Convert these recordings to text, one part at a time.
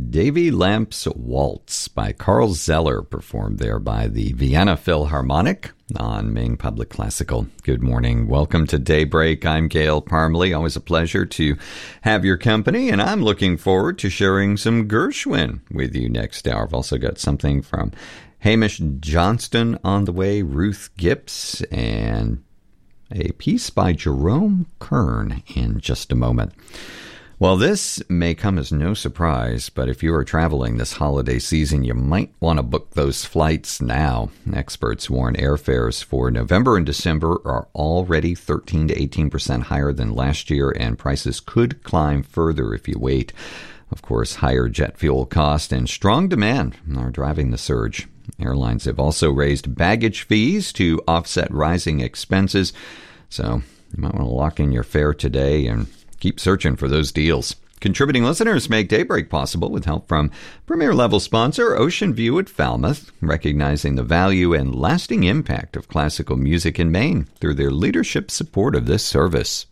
Davy Lampe's Waltz by Carl Zeller, performed there by the Vienna Philharmonic on Maine Public Classical. Good morning. Welcome to Daybreak. I'm Gail Parmalee. Always a pleasure to have your company, and I'm looking forward to sharing some Gershwin with you next hour. I've also got something from Hamish Johnston on the way, Ruth Gibbs, and a piece by Jerome Kern in just a moment. Well, this may come as no surprise, but if you are traveling this holiday season, you might want to book those flights now. Experts warn airfares for November and December are already 13 to 18% higher than last year, and prices could climb further if you wait. Of course, higher jet fuel cost and strong demand are driving the surge. Airlines have also raised baggage fees to offset rising expenses, so you might want to lock in your fare today and keep searching for those deals. Contributing listeners make Daybreak possible with help from premier-level sponsor Ocean View at Falmouth, recognizing the value and lasting impact of classical music in Maine through their leadership support of this service.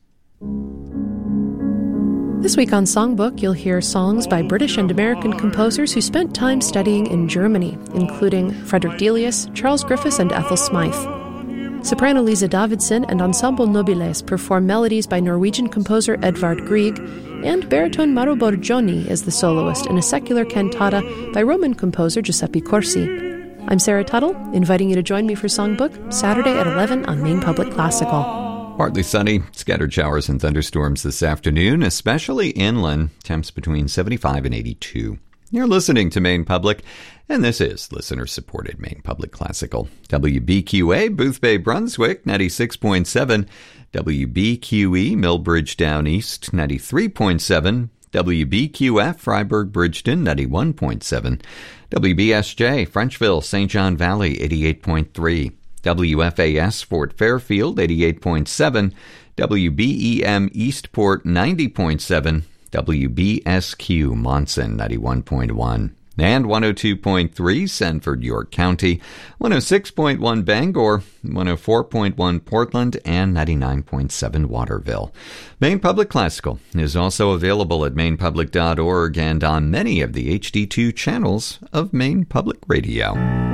This week on Songbook, you'll hear songs by British and American composers who spent time studying in Germany, including Frederick Delius, Charles Griffiths, and Ethel Smythe. Soprano Lisa Davidson and Ensemble Nobiles perform melodies by Norwegian composer Edvard Grieg, and baritone Mauro Borgioni is the soloist in a secular cantata by Roman composer Giuseppe Corsi. I'm Sarah Tuttle, inviting you to join me for Songbook, Saturday at 11 on Maine Public Classical. Partly sunny, scattered showers and thunderstorms this afternoon, especially inland, temps between 75 and 82. You're listening to Maine Public, and this is listener-supported Maine Public Classical. WBQA, Booth Bay, Brunswick, 96.7. WBQE, Millbridge Down East, 93.7. WBQF, Freiburg, Bridgeton, 91.7. WBSJ, Frenchville, St. John Valley, 88.3. WFAS, Fort Fairfield, 88.7. WBEM, Eastport, 90.7. WBSQ, Monson, 91.1. And 102.3, Sanford, York County, 106.1, Bangor, 104.1, Portland, and 99.7, Waterville. Maine Public Classical is also available at mainepublic.org and on many of the HD2 channels of Maine Public Radio.